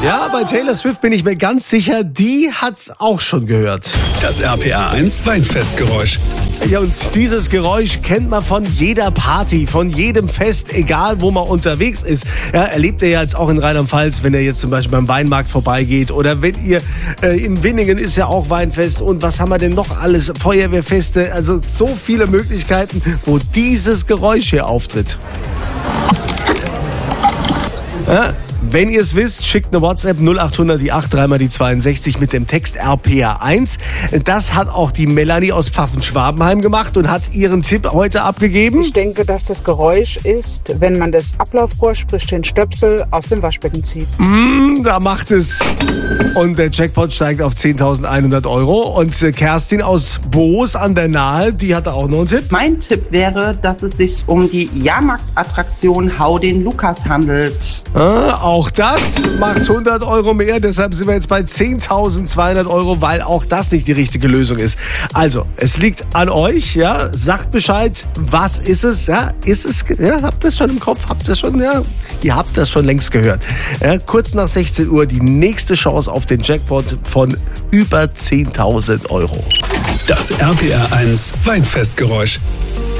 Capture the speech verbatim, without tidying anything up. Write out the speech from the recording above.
Ja, bei Taylor Swift bin ich mir ganz sicher, die hat's auch schon gehört. Das R P R eins Weinfestgeräusch. Ja, und dieses Geräusch kennt man von jeder Party, von jedem Fest, egal wo man unterwegs ist. Ja, erlebt ihr ja jetzt auch in Rheinland-Pfalz, wenn ihr jetzt zum Beispiel beim Weinmarkt vorbeigeht oder wenn ihr äh, in Winningen ist ja auch Weinfest und was haben wir denn noch alles? Feuerwehrfeste, also so viele Möglichkeiten, wo dieses Geräusch hier auftritt. Ja, wenn ihr es wisst, schickt eine WhatsApp null acht hundert die acht drei mal die zweiundsechzig mit dem Text R P R eins. Das hat auch die Melanie aus Pfaffen-Schwabenheim gemacht und hat ihren Tipp heute abgegeben. Ich denke, dass das Geräusch ist, wenn man das Ablaufrohr, sprich den Stöpsel, aus dem Waschbecken zieht. Mm, da macht es. Und der Jackpot steigt auf zehntausendeinhundert Euro. Und Kerstin aus Boos an der Nahe, die hatte auch noch einen Tipp. Mein Tipp wäre, dass es sich um die Jahrmarktattraktion Hau den Lukas handelt. Ah, auch das macht hundert Euro mehr. Deshalb sind wir jetzt bei zehntausendzweihundert Euro, weil auch das nicht die richtige Lösung ist. Also, es liegt an euch. Ja, sagt Bescheid. Was ist es? Ja, ist es? Ja, habt ihr das schon im Kopf? Habt ihr das schon? Ja, ihr habt das schon längst gehört. Ja, kurz nach sechzehn Uhr die nächste Chance auf den Jackpot von über zehntausend Euro. Das R P R eins Weinfestgeräusch.